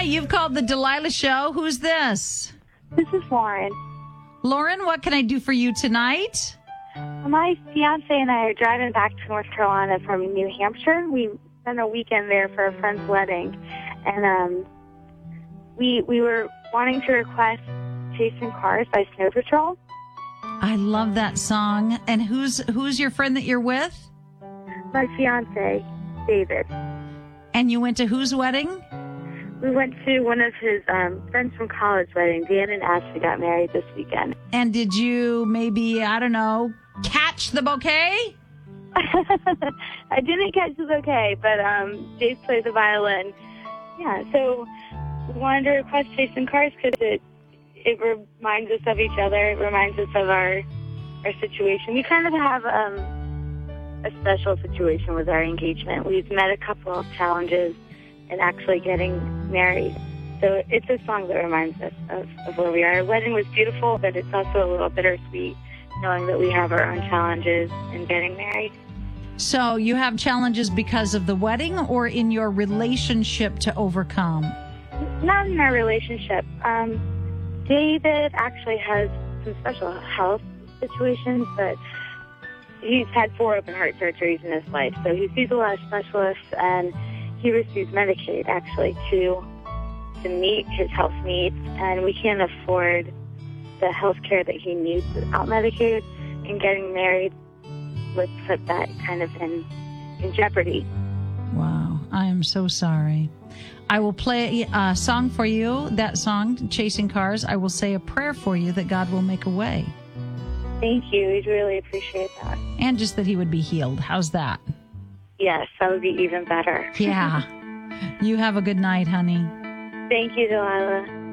you've called the Delilah Show. Who's this? This is Lauren. Lauren, what can I do for you tonight? My fiance and I are driving back to North Carolina from New Hampshire. We spent a weekend there for a friend's wedding, and we were wanting to request "Chasing Cars" by Snow Patrol. I love that song. And who's your friend that you're with? My fiance, David. And you went to whose wedding? We went to one of his friends from college wedding. Dan and Ashley got married this weekend. And did you maybe, I don't know, catch the bouquet? I didn't catch the bouquet, but Dave played the violin. Yeah, so we wanted to request "Chasing Cars" because it reminds us of each other. It reminds us of our situation. We kind of have a special situation with our engagement. We've met a couple of challenges in actually getting married. So it's a song that reminds us of where we are. Our wedding was beautiful, but it's also a little bittersweet knowing that we have our own challenges in getting married. So you have challenges because of the wedding or in your relationship to overcome? Not in our relationship. David actually has some special health situations, but he's had 4 open heart surgeries in his life. So he sees a lot of specialists, and he receives Medicaid, actually, to meet his health needs. And we can't afford the health care that he needs without Medicaid. And getting married would put that kind of in jeopardy. Wow, I am so sorry. I will play a song for you, that song, "Chasing Cars." I will say a prayer for you that God will make a way. Thank you. We'd really appreciate that. And just that he would be healed. How's that? Yes, that would be even better. Yeah. You have a good night, honey. Thank you, Delilah.